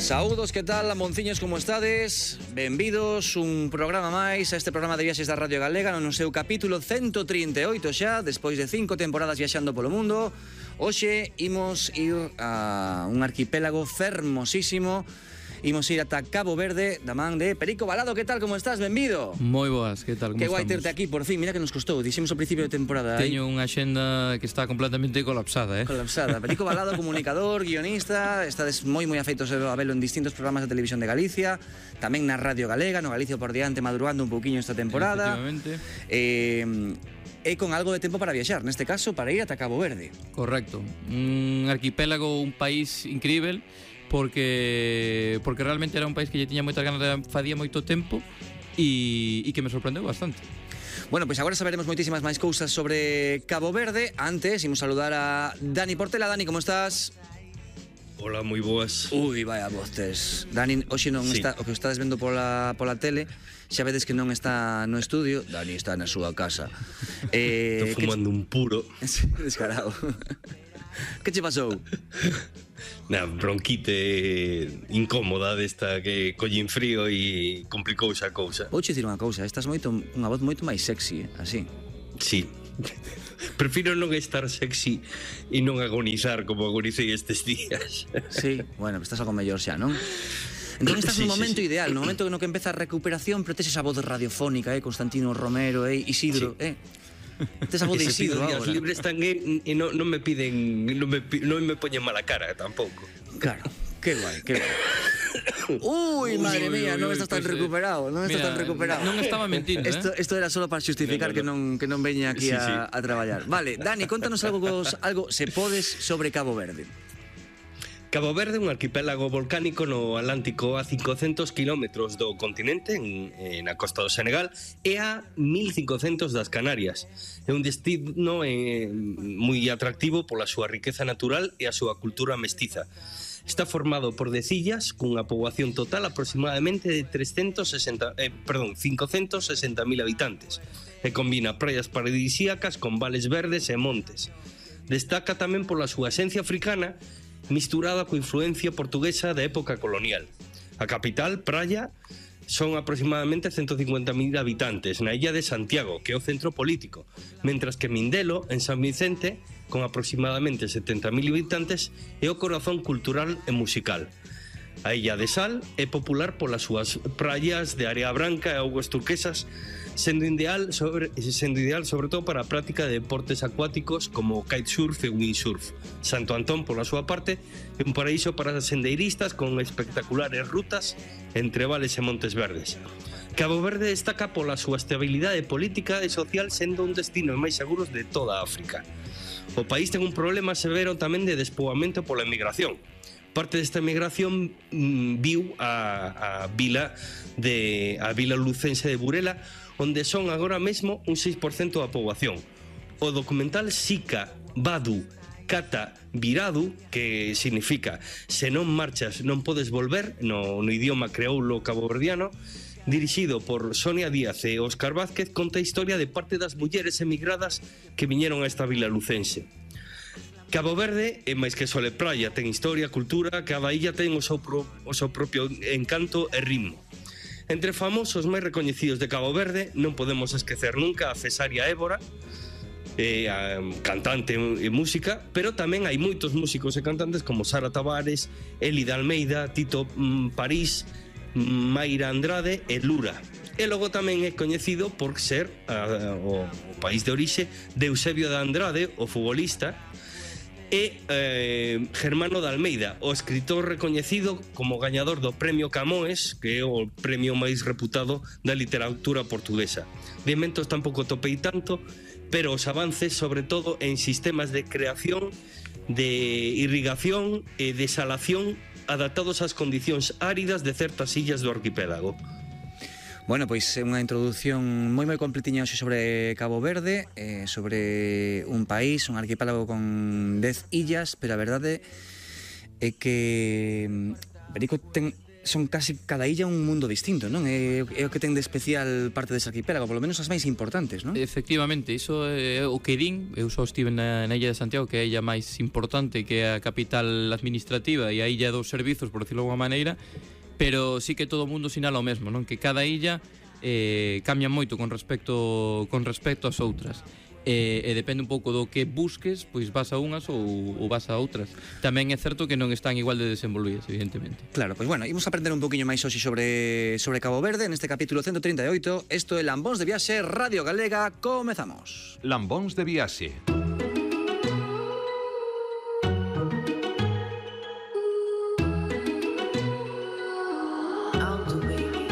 Saúdos, que tal, lamonciños, como estades? Benvidos un programa máis a este programa de viaxes da Radio Galega no seu capítulo 138 xa, despois de 5 temporadas viaxando polo mundo. Hoxe imos ir a un arquipélago fermosísimo. Imos ir ata Cabo Verde da man de Perico Balado. Que tal, como estás? Benvido. Moi boas, que tal, como que guai estamos? terte aquí, por fin. Mira que nos costou, dixemos ao principio de temporada. Teño unha axenda que está completamente colapsada, Colapsada. Perico Balado, comunicador, guionista. Estades moi afeitos a velo en distintos programas de televisión de Galicia, tamén na Radio Galega, no Galicia por diante, madrugando un pouquiño esta temporada. Efectivamente. E con algo de tempo para viaxar, neste caso para ir ata Cabo Verde. Correcto. Un arquipélago, un país incrível, porque realmente era un país que lle tiña moitas ganas de facía moito tempo e que me sorprendeu bastante. Bueno, pois agora saberemos moitísimas máis cousas sobre Cabo Verde. Antes, imos saludar a Dani Portela. Dani, como estás? Hola, moi boas. Ui, vaya voces. Dani, hoxe non Sí. está, o que estades vendo pola tele, xa vedes que non está no estudio. Dani está na súa casa. Estou fumando un puro. Descarado. Que che pasou? Na bronquite incómoda desta que collín frío e complicouse a cousa. Vou che dicir unha cousa, estás unha voz moito máis sexy, así. Sí. Prefiro non estar sexy e non agonizar como agonicei estes días. Sí, bueno, estás algo mellor xa, non? Entón estás Sí, no sí, momento sí. ideal, no momento no que empeza a recuperación, pero tes esa voz radiofónica, Constantino Romero, Isidro, Sí. Tes a voz de E se Isidro pido días agora. libres tamén e non me piden, non me poñen mala cara tampouco. Claro, que guai, que guai. Uy, madre mía, non estás tan pois, recuperado, non estás mira, tan recuperado. non estaba mentindo, Esto era solo para xustificar No. que non veña aquí Sí, a traballar. Vale, Dani, contanos algo se podes sobre Cabo Verde. Cabo Verde é un arquipélago volcánico no Atlántico a 500 km do continente na costa do Senegal e a 1500 das Canarias. É un destino moi atractivo pola súa riqueza natural e a súa cultura mestiza. Está formado por 10 illas cunha poboación total aproximadamente de 560.000 habitantes e combina praias paradisíacas con vales verdes e montes. Destaca tamén pola súa esencia africana misturada coa influencia portuguesa da época colonial. A capital, Praia, son aproximadamente 150.000 habitantes na illa de Santiago, que é o centro político, mentras que Mindelo, en San Vicente, con aproximadamente 70.000 habitantes, é o corazón cultural e musical. A illa de Sal é popular polas súas praias de area branca e augas turquesas, sendo ideal sobre todo para a práctica de deportes acuáticos como kitesurf e windsurf. Santo Antón, pola súa parte, é un paraíso para sendeiristas con espectaculares rutas entre vales e montes verdes. Cabo Verde destaca pola súa estabilidade política e social, sendo un destino máis seguros de toda África. O país ten un problema severo tamén de despoboamento pola emigración. Parte desta migración viu a vila lucense de Burela, onde son agora mesmo un 6% da poboación. O documental Sika Badu Kata Viradu, que significa se non marchas non podes volver, no idioma creoulo caboverdiano, dirixido por Sonia Díaz e Óscar Vázquez, conta a historia de parte das mulleres emigradas que viñeron a esta vila lucense. Cabo Verde é máis que sole praia, ten historia, cultura, cada illa ten o seu propio encanto e ritmo. Entre famosos máis recoñecidos de Cabo Verde non podemos esquecer nunca a Cesária Évora, a cantante e música, pero tamén hai moitos músicos e cantantes como Sara Tavares, Elida Almeida, Tito París, Mayra Andrade e Lura. E logo tamén é coñecido por ser o país de orixe de Eusebio de Andrade, o futbolista, e Germano de Almeida, o escritor recoñecido como gañador do Premio Camões, que é o premio máis reputado da literatura portuguesa. De inventos tampouco topei tanto, pero os avances sobre todo en sistemas de creación, de irrigación e desalación adaptados ás condicións áridas de certas illas do arquipélago. Bueno, pois é unha introducción moi completiña hoxe sobre Cabo Verde, sobre un país, un arquipélago con 10 illas, pero a verdade é que Perico ten son casi cada illa un mundo distinto, non? É o que ten de especial parte dese arquipélago, polo menos as máis importantes, non? Efectivamente, iso é o que din. Eu só estive na illa de Santiago, que é a illa máis importante, que é a capital administrativa e a illa dos servizos, por decirlo de alguma maneira, pero sí que todo o mundo sinala o mesmo, non? Que cada illa cambia moito con respecto ás outras. E depende un pouco do que busques, pois vas a unhas ou vas a outras. Tamén é certo que non están igual de desenvolvidas, evidentemente. Claro, pois bueno, imos aprender un poquinho máis hoxe sobre Cabo Verde neste capítulo 138. Isto é Lambóns de Viaxe, Radio Galega, comezamos. Lambóns de Viaxe,